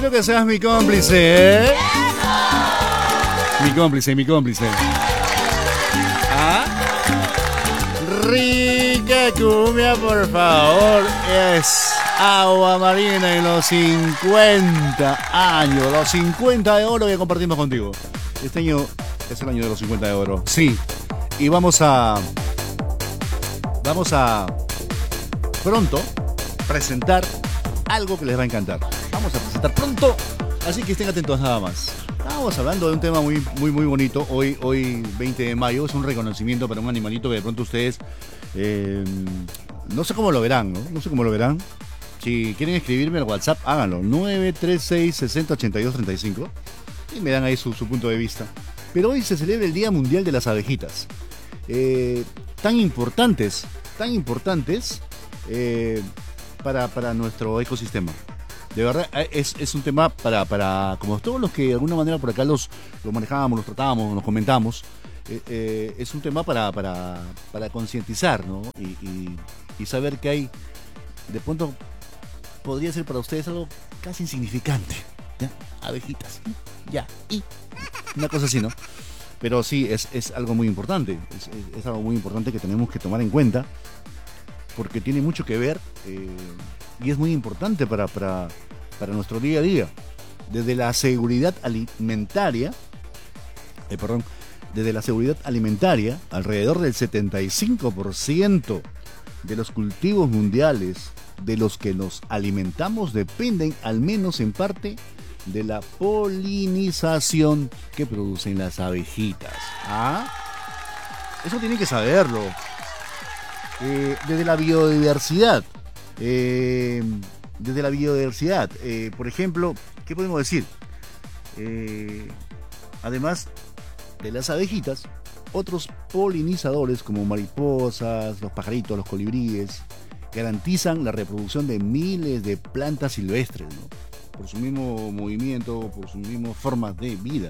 quiero que seas mi cómplice, ¿eh? Mi cómplice, mi cómplice. ¿Ah? Rica cumbia, por favor. Es Agua Marina en los 50 años. Los 50 de oro que compartimos contigo. Este año es el año de los 50 de oro. Sí. Y vamos a pronto presentar algo que les va a encantar. Vamos a presentar pronto, así que estén atentos nada más. Estamos hablando de un tema muy bonito. Hoy 20 de mayo, es un reconocimiento para un animalito que de pronto ustedes no sé cómo lo verán, ¿no? No sé cómo lo verán. Si quieren escribirme al WhatsApp, háganlo. 936-608235 y me dan ahí su punto de vista. Pero hoy se celebra el Día Mundial de las Abejitas. Tan importantes para nuestro ecosistema. De verdad, es un tema para como todos los que de alguna manera por acá lo manejamos, los tratamos, nos comentamos. Es un tema para concientizar, ¿no? Y saber que hay, de pronto, podría ser para ustedes algo casi insignificante. ¿Ya? Abejitas. Ya. Y una cosa así, ¿no? Pero sí, es algo muy importante. Es algo muy importante que tenemos que tomar en cuenta. Porque tiene mucho que ver y es muy importante para nuestro día a día. Desde la seguridad alimentaria, alrededor del 75% de los cultivos mundiales de los que nos alimentamos dependen, al menos en parte, de la polinización que producen las abejitas. ¿Ah? Eso tienen que saberlo. Desde la biodiversidad. Por ejemplo, ¿qué podemos decir? Además de las abejitas, otros polinizadores como mariposas, los pajaritos, los colibríes, garantizan la reproducción de miles de plantas silvestres, ¿no? Por su mismo movimiento, por sus mismas formas de vida.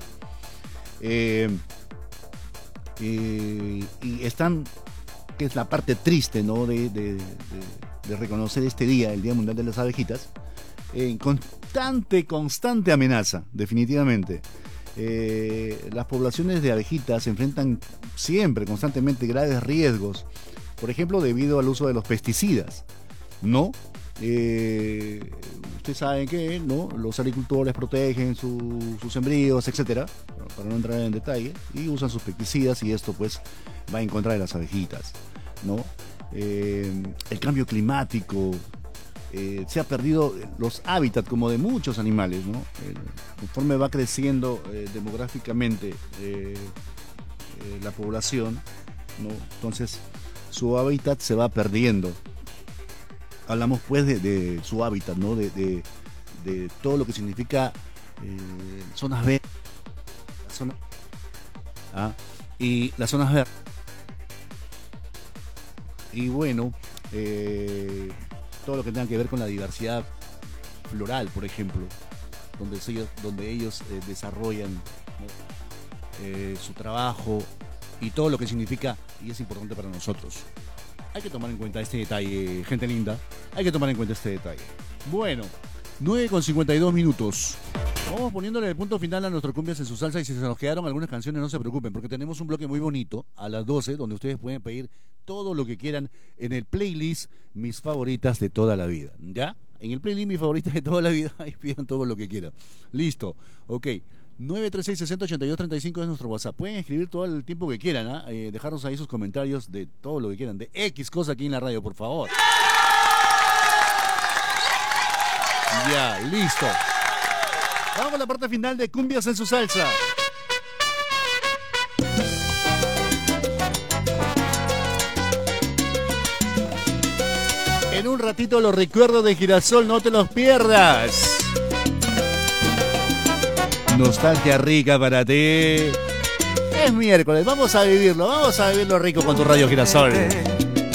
Y están, que es la parte triste, ¿no? de reconocer este día, el Día Mundial de las Abejitas, en constante amenaza, definitivamente. Las poblaciones de abejitas se enfrentan siempre, constantemente, graves riesgos, por ejemplo, debido al uso de los pesticidas, ¿no? Ustedes saben que, ¿no?, los agricultores protegen sus sembríos, etcétera, para no entrar en detalle, y usan sus pesticidas, y esto pues va en contra de las abejitas, ¿no? El cambio climático, se ha perdido los hábitats como de muchos animales, ¿no? Conforme va creciendo demográficamente la población, ¿no? Entonces su hábitat se va perdiendo. Hablamos pues de su hábitat, ¿no? De todo lo que significa zonas verdes, y las zonas verdes. Y bueno, todo lo que tenga que ver con la diversidad floral, por ejemplo, donde ellos desarrollan, ¿no?, su trabajo y todo lo que significa y es importante para nosotros. Hay que tomar en cuenta este detalle, gente linda. Hay que tomar en cuenta este detalle. Bueno, 9:52. Vamos poniéndole el punto final a nuestro Cumbias en su salsa, y si se nos quedaron algunas canciones no se preocupen, porque tenemos un bloque muy bonito a las 12 donde ustedes pueden pedir todo lo que quieran en el playlist Mis Favoritas de Toda la Vida. ¿Ya? En el playlist Mis Favoritas de Toda la Vida, ahí pidan todo lo que quieran. Listo. Ok. 936-608235 es nuestro WhatsApp. Pueden escribir todo el tiempo que quieran, ¿eh? Dejarnos ahí sus comentarios de todo lo que quieran, de X cosa aquí en la radio, por favor. Ya, listo. Vamos a la parte final de Cumbias en su salsa. En un ratito los recuerdos de Girasol, no te los pierdas. Nostalgia rica para ti. Es miércoles, vamos a vivirlo rico con tu Radio Girasol.